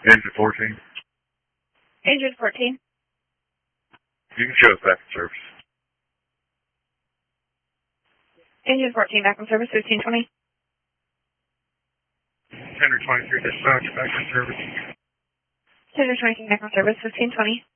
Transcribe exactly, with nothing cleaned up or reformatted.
Engine fourteen. Engine fourteen. You can show us back in service. Engine fourteen, back in service, fifteen twenty. Tender twenty-three dispatch, back in service. Tender twenty-three, back in service, fifteen twenty.